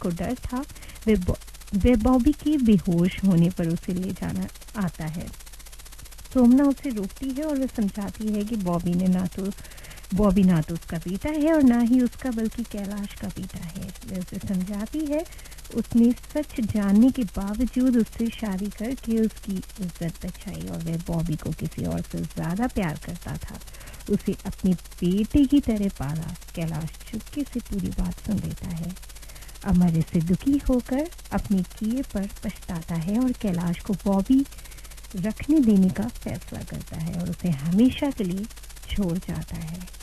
को डर था वे बॉबी के बेहोश होने पर उसे ले जाना आता है। सोमना उसे रोकती है और वह समझाती है कि बॉबी ना तो उसका बेटा है और ना ही उसका बल्कि कैलाश का बेटा है। वह उसे समझाती है उसने सच जानने के बावजूद उससे शादी करके उसकी इज्जत बचाई और वह बॉबी को किसी और से ज़्यादा प्यार करता था, उसे अपने बेटे की तरह पाला। कैलाश चुपके से पूरी बात सुन लेता है। अमर इससे दुखी होकर अपने किए पर पछताता है और कैलाश को बॉबी रखने देने का फैसला करता है और उसे हमेशा के लिए छोड़ जाता है।